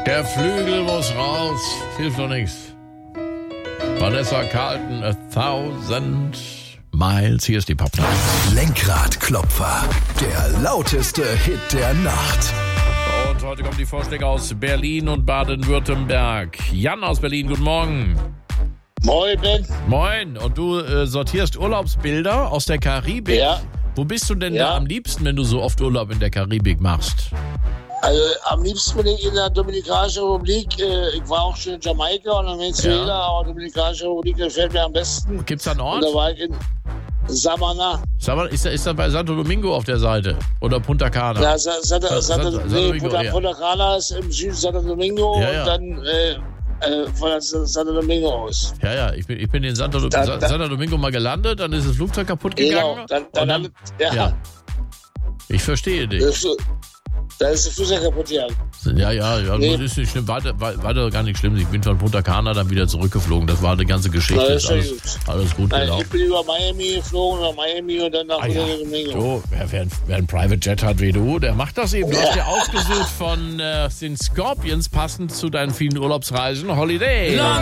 Der Flügel muss raus. Hilft doch nichts. Vanessa Carlton, 1000 Miles. Hier ist die Popnacht. Lenkradklopfer. Der lauteste Hit der Nacht. Und heute kommen die Vorschläge aus Berlin und Baden-Württemberg. Jan aus Berlin, guten Morgen. Moin, Ben. Moin. Und du sortierst Urlaubsbilder aus der Karibik? Ja. Wo bist du denn Ja. da am liebsten, wenn du so oft Urlaub in der Karibik machst? Also am liebsten bin ich in der Dominikanischen Republik. Ich war auch schon in Jamaika und in Venezuela, Ja. aber die Dominikanische Republik gefällt mir am besten. Gibt's da einen Und Ort? da war ich in Samana. Sag mal, ist da bei Santo Domingo auf der Seite? Oder Punta Cana? Ja, Santo Domingo, ja. Punta Cana ist im Süden Santo Domingo Ja, ja. und dann von Santo Domingo aus. Ja, ich bin in Santo Domingo mal gelandet, dann ist das Flugzeug kaputt Genau, gegangen. dann ja. Ich verstehe dich. Da ist der Flugzeug kaputt gegangen. Ja, Nee. das ist nicht schlimm. War gar nicht schlimm. Ich bin von Punta Cana dann wieder zurückgeflogen. Das war eine ganze Geschichte. Na, Ist ist ja alles gut Nein, ich gelaufen. bin über Miami geflogen und dann nach Ja. Santo Domingo. So, wer ein Private Jet hat wie du, der macht das eben. Du hast dir ausgesucht von den Scorpions, passend zu deinen vielen Urlaubsreisen. Holiday.